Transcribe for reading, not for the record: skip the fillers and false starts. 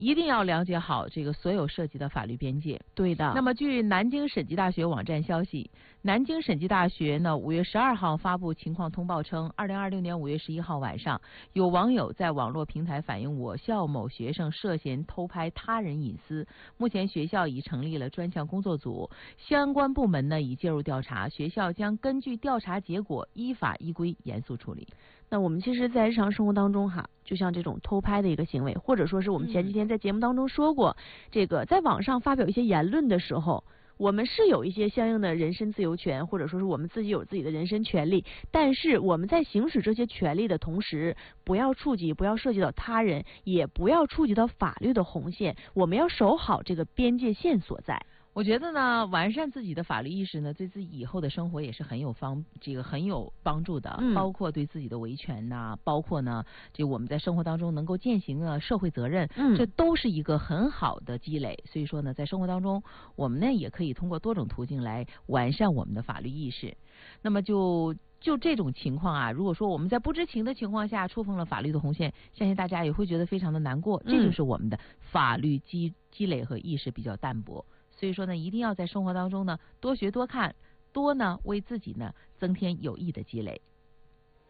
一定要了解好这个所有涉及的法律边界。 对的。 那么据南京审计大学网站消息，南京审计大学呢5月12号发布情况通报称，2026年5月11号晚上，有网友在网络平台反映我校某学生涉嫌偷拍他人隐私。目前学校已成立了专项工作组，相关部门呢已介入调查，学校将根据调查结果依法依规严肃处理。 那我们其实在日常生活当中就像这种偷拍的一个行为，或者说是我们前几天在节目当中说过，这个在网上发表一些言论的时候，我们是有一些相应的人身自由权，或者说是我们自己有自己的人身权利，但是我们在行使这些权利的同时，不要触及，不要涉及到他人，也不要触及到法律的红线，我们要守好这个边界线所在。 我觉得呢，完善自己的法律意识呢，对自己以后的生活也是很有帮助的。包括对自己的维权呐，包括呢，这我们在生活当中能够践行的社会责任，这都是一个很好的积累。所以说呢，在生活当中，我们呢也可以通过多种途径来完善我们的法律意识。那么就这种情况啊，如果说我们在不知情的情况下触碰了法律的红线，相信大家也会觉得非常的难过。这就是我们的法律积累和意识比较淡薄。所以说呢，一定要在生活当中呢多学多看，多呢为自己呢增添有益的积累。